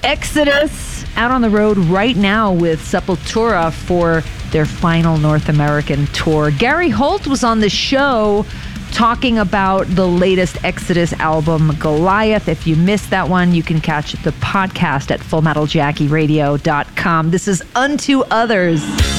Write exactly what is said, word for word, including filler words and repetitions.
Exodus out on the road right now with Sepultura for their final North American tour. Gary Holt was on the show talking about the latest Exodus album, Goliath. If you missed that one, you can catch the podcast at full metal jackie radio dot com. This is Unto Others.